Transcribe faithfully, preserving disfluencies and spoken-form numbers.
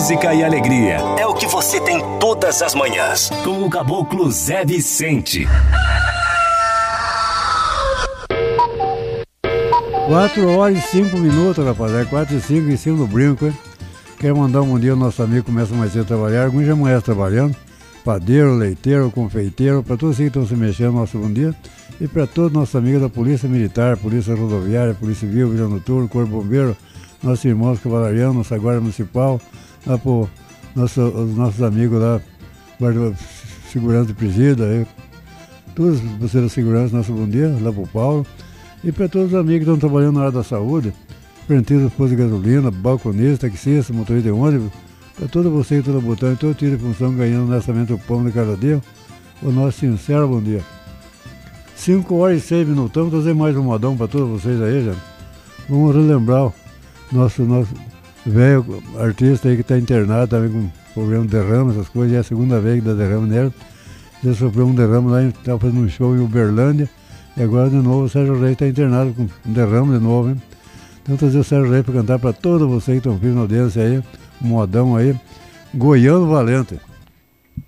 música e alegria é o que você tem todas as manhãs. Com o Caboclo Zé Vicente. quatro horas e cinco minutos, rapaz. É quatro e cinco em cima do brinco, hein? Quero mandar um bom dia ao nosso amigo que começa mais cedo a trabalhar. Alguns já amanhã trabalhando. Padeiro, leiteiro, confeiteiro, para todos que estão se mexendo, nosso bom dia. E para todos nossos amigos da Polícia Militar, Polícia Rodoviária, Polícia Civil, Vigilância Noturna, Corpo Bombeiro, nossos irmãos cavalarianos, nossa Guarda Municipal, lá pro, nosso, os nossos amigos lá, guarda, segurança de presídio, aí, todos vocês da segurança, nosso bom dia, lá pro Paulo. E para todos os amigos que estão trabalhando na área da saúde, frentista, posto de gasolina, balconista, taxista, motorista de ônibus, para todos vocês que estão botando, todo tiro de função, ganhando honestamente o pão de cada dia, o nosso sincero bom dia. cinco horas e seis minutos, vamos trazer mais um modão para todos vocês aí, gente. Vamos relembrar o nosso, nosso velho artista aí que está internado também com problema de derrame, essas coisas, é a segunda vez que dá derrame nele. Já sofreu um derrame lá, estava fazendo um show em Uberlândia, e agora de novo o Sérgio Reis está internado com um derrame de novo, hein? Então trazer o Sérgio Reis para cantar para todos vocês que estão vindo na audiência aí, um modão aí, Goiano Valente.